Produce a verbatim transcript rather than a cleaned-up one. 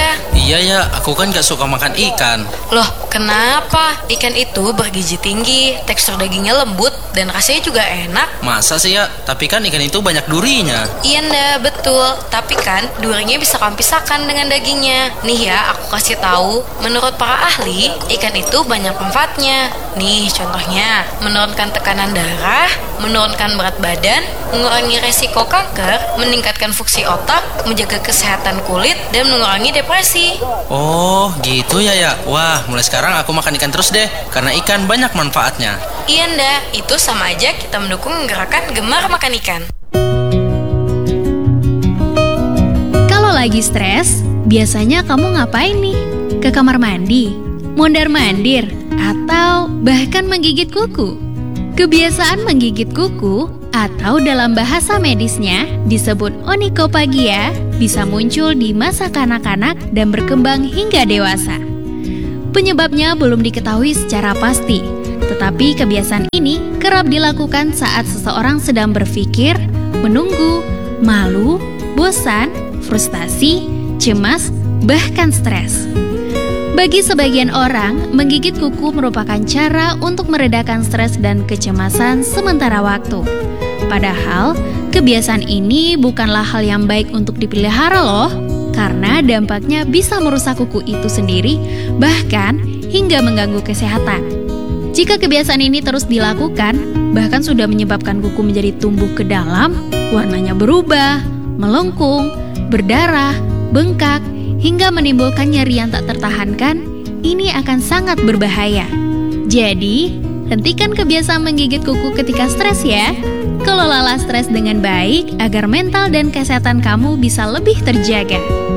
Iya ya, aku kan gak suka makan ikan. Loh, kenapa? Ikan itu bergizi tinggi, tekstur dagingnya lembut, dan rasanya juga enak. Masa sih ya? Tapi kan ikan itu banyak durinya. Iya nda, betul. Tapi kan durinya bisa kamu pisahkan dengan dagingnya. Nih ya, aku kasih tahu. Menurut para ahli, ikan itu banyak manfaatnya. Nih contohnya, menurunkan tekanan darah, menurunkan berat badan, mengurangi resiko kanker, meningkatkan fungsi otak, menjaga kesehatan kulit, dan mengurangi depresi. Oh, gitu ya ya. Wah, mulai sekarang aku makan ikan terus deh, karena ikan banyak manfaatnya. Iya nda, itu sama aja kita mendukung gerakan gemar makan ikan. Kalau lagi stres, biasanya kamu ngapain nih? Ke kamar mandi? Mondar-mandir? Atau bahkan menggigit kuku? Kebiasaan menggigit kuku atau dalam bahasa medisnya disebut onychophagia bisa muncul di masa kanak-kanak dan berkembang hingga dewasa. Penyebabnya belum diketahui secara pasti, tetapi kebiasaan ini kerap dilakukan saat seseorang sedang berpikir, menunggu, malu, bosan, frustasi, cemas, bahkan stres. Bagi sebagian orang, menggigit kuku merupakan cara untuk meredakan stres dan kecemasan sementara waktu. Padahal, kebiasaan ini bukanlah hal yang baik untuk dipelihara loh, karena dampaknya bisa merusak kuku itu sendiri, bahkan hingga mengganggu kesehatan. Jika kebiasaan ini terus dilakukan, bahkan sudah menyebabkan kuku menjadi tumbuh ke dalam, warnanya berubah, melengkung, berdarah, bengkak, hingga menimbulkan nyeri yang tak tertahankan, ini akan sangat berbahaya. Jadi, hentikan kebiasaan menggigit kuku ketika stres ya. Kelolalah stres dengan baik agar mental dan kesehatan kamu bisa lebih terjaga.